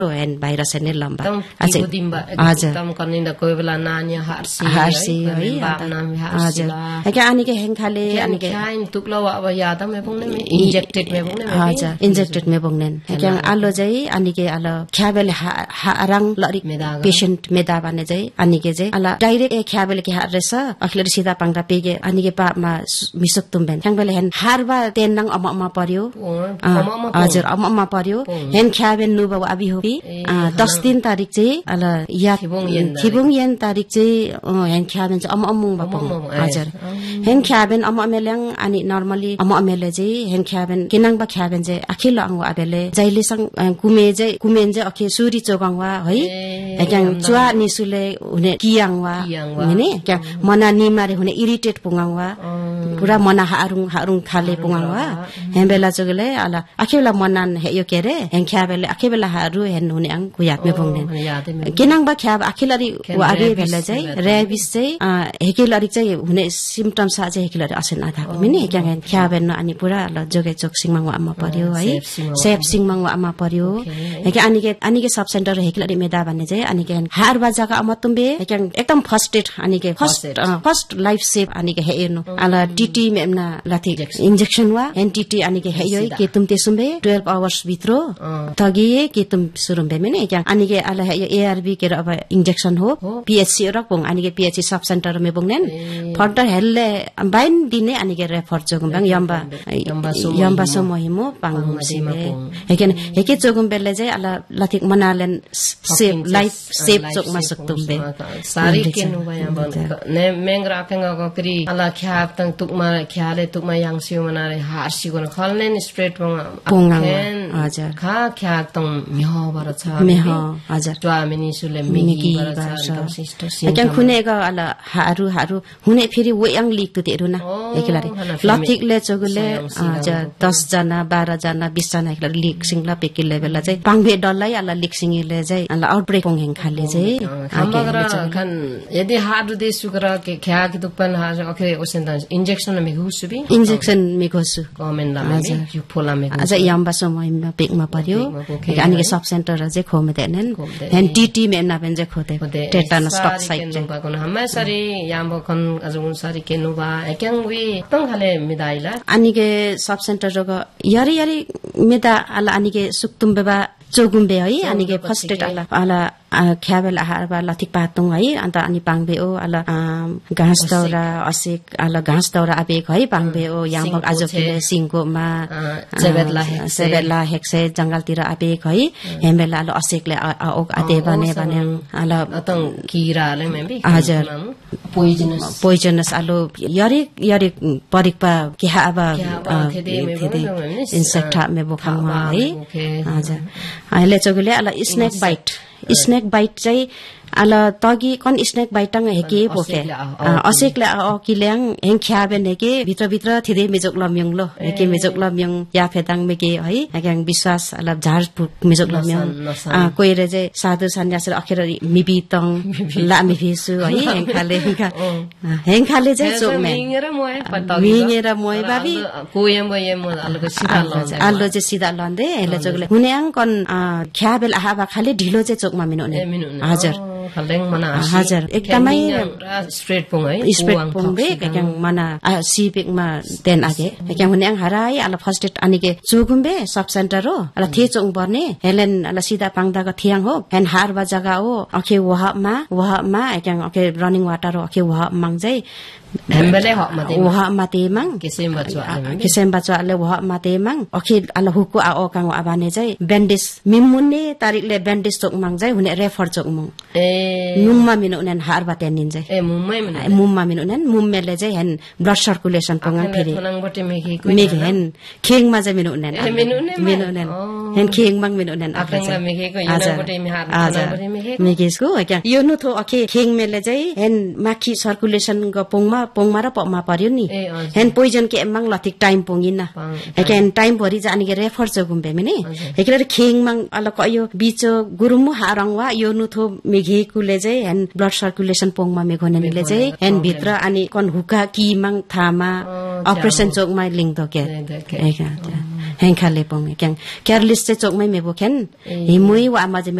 hen virus ne lamba ache एकदम कनिन्दा कोही बेला नानी हार्सी हजुर के अनि के हेंखाले अनि के खाइन तुक्लो अब याद मे पुग्ने इंजेक्टेड मे पुग्ने हजुर इंजेक्टेड मे पुग्ने के आलो चाहिँ अनि के आलो ख्याबेले हारङ लरि पेशेन्ट मेदा भने चाहिँ अनि के चाहिँ आला डाइरेक्ट ए ख्याबेले के हारेछ अखिले सिधा पाङदा पेगे अनि के पामा मिसुक तुम्बेन ख्याबेले हेन हारबा तेनङ अममा पर्यो हजुर अममा पर्यो हेन ख्याबेन नुबा अबि होबी 10 दिन तारिख चाहिँ आला या थिबुङ यन तारिख चाहिँ हेन ख्याबेन चाहिँ अममुङ बपङ हजुर हेन ख्याबेन अममेल्याङ अनि नर्मली अममेले चाहिँ हेन ख्याबेन किनङ बा ख्याबेन चाहिँ अखिलो अंग अबेले जैलेसँग कुमेन चाहिँ अखे सुरी चोगाङवा है हेक्याङ चुवा निसुले हुने कियाङवा हैन क्या मना निमारे हुने इरिटेट पुगाङवा पुरा मना हारुङ खाले पुगाङवा हेबेला चगले आला अखेला मनन हेयो केरे हेन ख्याबेले अखेबेला हारु हेन हुने अंग कुयापमे पुग्ने किनङ बा ख्याब अखिलरी वाबे भेले चाहिँ रेबिस चाहिँ हेकेलरी चाहिँ हुने सिम्पटम्स आ चाहिँ हेकेलरी असेन आधाको मिने हेक्याङ ख्याबेन अनि पुरा ल जोगे चोक सिङमाङ वामा पर्यो है सेफ सिङमाङ वामा पर्यो हेके अनि के सब सेन्टर हेकेलरी मेदा भन्ने चाहिँ अनि के हारबा जगा अमतुम्बे हेक्याङ एकदम फर्स्ट एड अनि के फर्स्ट लाइफ सेभ अनि के हेर्नु आला टीटी मेमना लाथि इंजेक्शन वा एनटीटी अनि के हेयो के तुम तेसुम्बे 12 आवर्स भित्र तगी के तुम सुरुम्बे मेने हेक्याङ अनि के आला हेयो एआरबी के अब इंजेक्शन हो पीएचसी रकपोङ अनि के पीएचसी सब सेन्टर मे बोंगनेन फर्दर हेल्ले बाइन दिने अनि के रेफर जोगुम्बाङ यम्बा समहिमो पाङमुसिबे हेकेन हेके जोगुम्बेले चाहिँ आला लाथिक मनालेन सेभ लाइफ सेभ चोकमा सक्तुम्बे सारी के नु भया बन ने मेंग्रा केंगा गकरी आला ख्याब तंग तुकमा ख्याले तुकमा याङसिउ मनारे हार्सी गोन खलने स्प्रेड पोंगा हजुर खा ख्याक तंग मेह बर छ मेह हजुर ट्वामिनी सुले मिगी बर छ सिस्टर हेकेन खुनेगा आला हारु हुने फेरि वेयाङ लिक त तेरुना एकेलारे लथिकले चगुले हजुर 10 जना 12 जना 20 जना एकेलारे लिक सिंगला पेके लेभलला चाहिँ पाङबे डल्लाई आला लिक सिंगले चाहिँ आला आउटब्रेक पोङहेङ खाले चाहिँ हमगरा खन यदि हारु दे सुगरा के ख्या कि दुपन हार okay ocean injection may घुसुबी injection may घुसु कमेन्डा may you फोला मे अझ याम्बा समयमा पेकमा पर्यो अनि के सब सेन्टर चाहिँ खोमे देनन हेन टीटी मेना बेन चाहिँ खोते टेटानस टक साइड चाहिँ बाकुन हम्मा सरी याम्बा खन अजुन सरी केनुबा एक्याङ वी तङ खाले मिदाइला अनि के सब सेन्टर जग यारी मेदा आला अनि के सुक्तुम्बेबा चोगुम्बे है अनि के फर्स्ट एड आला ख्याबेल आहारबा लथिक पातुङ है अन्त अनि पाङबे ओ आला घाँस दाउरा असेक आला घाँस दाउरा आबेक है पाङबे ओ यामबक आज फेले सिङकोमा सेबेला हेक्से जंगलतिर आबेक है हेमेला आला असेकले ओक आते बने आला अतङ कीराले मेबी हजुर पोइजनस आलो यारी परिकपा के हाबा इन्सेक्ट मे बोखाङमा है हजुर अहिले चगुले आला स्नेक बाइट चाहिँ आला तगी कन स्नेक बाइटङ हेके बोके असेकले अकिल्याङ हेङ ख्याबेन हेके भित्र थिदे मेजोक लम्यङ लो हेके मेजोक लम्यङ या फेदाङ मेके है हेक्याङ विश्वास आला झार मेजोक लम्यङ कोइरे चाहिँ साधु सन्यासर अखेर मिबितङ लामी फेसु है हेङखाले चाहिँ चोकमे मिङेर मोय बाबी आलो चाहिँ सिधा लन्दे हेले चोकले हुनेङ कन ख्याबेल आहाबा खाले ढिलो चाहिँ चोकमा मिनुने हजुर खलेङ मना हजुर एकदमै स्ट्रेट पोङ है स्ट्रेट पोङ बे हेक्याङ मना सिपेकमा देन आगे हेक्याङ हुनेङ हराई आला फर्स्ट एड अनि के चोगुम्बे सब सेन्टर हो आला थे चोङ पर्ने हेलेन आला सिधा पाङदागा थियाङ हो हेन हारबा जगा हो अखे वहमा हेक्याङ अखे रनिङ वाटर हो अखे वह माङजै हेम्बले वह माते माङ किसेम बच्चाले वह माते माङ अखे आला हुको आकाङ आबाने चाहिँ ब्यान्डेज मिमुन्ने तारिखले ब्यान्डेज चोक माङजै हुने रेफर चोक मङ नुममा मिनुनेन हारबा तेनिन चाहिँ मुममा मिनुनेन मुम्मेले चाहिँ हेन ब्लड सर्कुलेसन पंगाङ फेरि मेघ हेन खेङमा चाहिँ मिनुनेन हेन खेङमाङ मिनुनेन मेघेसको क्या यो नु थो अखे खेङ मेले चाहिँ हेन माखी सर्कुलेसन ग पोङमा पोङमा र पमा पर्यो नि हेन पोइजन के एमंग लथिक टाइम पोङिना हेकेन टाइम भरि जा अनि के रेफर जगुम्बे मिने हेकेर खेङमंग अल कयो बिचो गुरुमु हारंगवा यो नुथो मेघे कुले चाहिँ हेन ब्लड सर्कुलेसन पोङमा मेघोनेले चाहिँ हेन भित्र अनि कन हुका कि मंग थामा ऑपरेशन चोकमा लिंक दो के हेन खाले पोङ क्यां केयरलेस चाहिँ चोकमै मेबो खेन हिमुई वा मा